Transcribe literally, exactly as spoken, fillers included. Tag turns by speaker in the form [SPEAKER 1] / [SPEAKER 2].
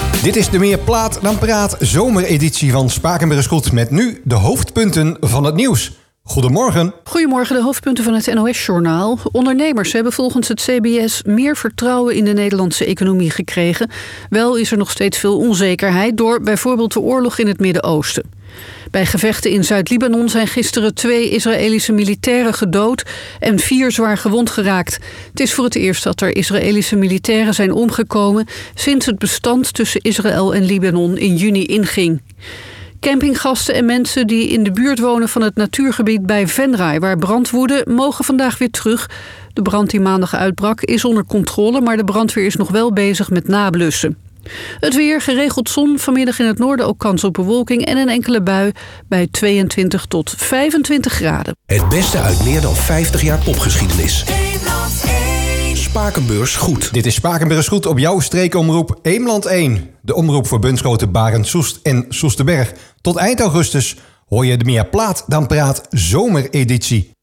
[SPEAKER 1] Dit is de Meer Plaat dan Praat zomereditie van Spakenburg Goed met nu de hoofdpunten van het nieuws. Goedemorgen.
[SPEAKER 2] Goedemorgen, de hoofdpunten van het N O S-journaal. Ondernemers hebben volgens het C B S meer vertrouwen in de Nederlandse economie gekregen. Wel is er nog steeds veel onzekerheid door bijvoorbeeld de oorlog in het Midden-Oosten. Bij gevechten in Zuid-Libanon zijn gisteren twee Israëlische militairen gedood en vier zwaar gewond geraakt. Het is voor het eerst dat er Israëlische militairen zijn omgekomen sinds het bestand tussen Israël en Libanon in juni inging. Campinggasten en mensen die in de buurt wonen van het natuurgebied bij Venray, waar brand woedde, mogen vandaag weer terug. De brand die maandag uitbrak is onder controle, maar de brandweer is nog wel bezig met nablussen. Het weer, geregeld zon, vanmiddag in het noorden ook kans op bewolking en een enkele bui bij tweeëntwintig tot vijfentwintig graden.
[SPEAKER 3] Het beste uit meer dan vijftig jaar popgeschiedenis. Spakenburg Goed.
[SPEAKER 1] Dit is Spakenburg Goed op jouw streekomroep Eemland één. De omroep voor Bunschoten, Barend, Soest en Soesterberg. Tot eind augustus hoor je de Meer Plaat dan Praat zomereditie.